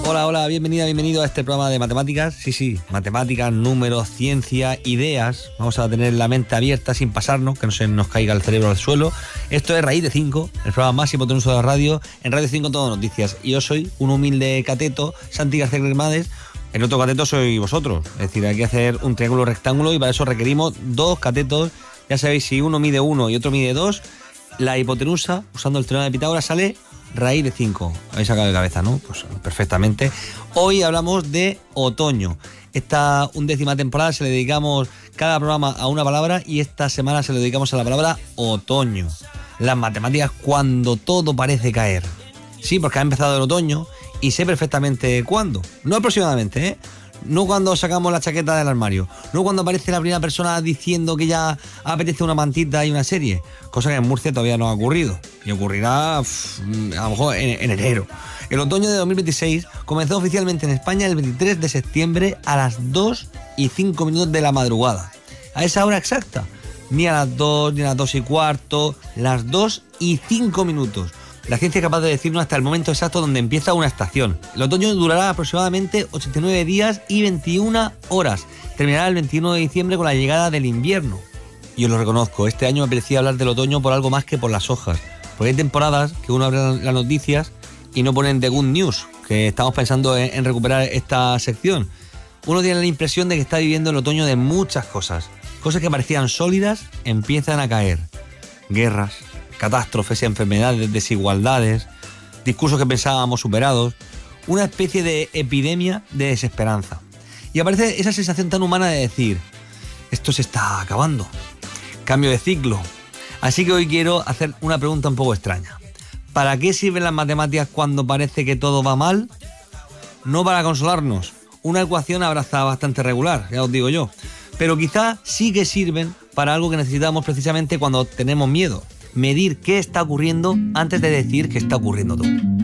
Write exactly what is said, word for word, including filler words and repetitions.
Hola, hola, bienvenida, bienvenido a este programa de matemáticas. Sí, sí, matemáticas, números, ciencia, ideas. Vamos a tener la mente abierta sin pasarnos, que no se nos caiga el cerebro al suelo. Esto es Raíz de cinco, el programa más hipotenuso de la radio. En Radio cinco todo noticias. Y yo soy un humilde cateto, Santi García Cremades. El otro cateto soy vosotros. Es decir, hay que hacer un triángulo rectángulo y para eso requerimos dos catetos. Ya sabéis, si uno mide uno y otro mide dos, la hipotenusa, usando el teorema de Pitágoras, sale raíz de cinco. Habéis sacado de cabeza, ¿no? Pues perfectamente. Hoy hablamos de otoño. Esta undécima temporada se le dedicamos cada programa a una palabra y esta semana se le dedicamos a la palabra otoño. Las matemáticas cuando todo parece caer. Sí, porque ha empezado el otoño y sé perfectamente cuándo. No aproximadamente, ¿eh? No cuando sacamos la chaqueta del armario. No cuando aparece la primera persona diciendo que ya apetece una mantita y una serie. Cosa que en Murcia todavía no ha ocurrido. Y ocurrirá pff, a lo mejor en, en enero. El otoño de dos mil veintiséis comenzó oficialmente en España el veintitrés de septiembre a las dos y cinco minutos de la madrugada. A esa hora exacta. Ni a las dos, ni a las dos y cuarto. Las dos y cinco minutos. La ciencia es capaz de decirnos hasta el momento exacto donde empieza una estación. El otoño durará aproximadamente ochenta y nueve días y veintiuna horas. Terminará el veintiuno de diciembre con la llegada del invierno. Y os lo reconozco, este año me parecía hablar del otoño por algo más que por las hojas. Porque hay temporadas que uno abre las noticias y no ponen The Good News, que estamos pensando en, en recuperar esta sección. Uno tiene la impresión de que está viviendo el otoño de muchas cosas. Cosas que parecían sólidas empiezan a caer. Guerras, catástrofes, enfermedades, desigualdades, discursos que pensábamos superados, una especie de epidemia de desesperanza. Y aparece esa sensación tan humana de decir, esto se está acabando, cambio de ciclo. Así que hoy quiero hacer una pregunta un poco extraña. ¿Para qué sirven las matemáticas cuando parece que todo va mal? No para consolarnos. Una ecuación abraza bastante regular, ya os digo yo. Pero quizá sí que sirven para algo que necesitamos precisamente cuando tenemos miedo. Medir qué está ocurriendo antes de decir que está ocurriendo todo.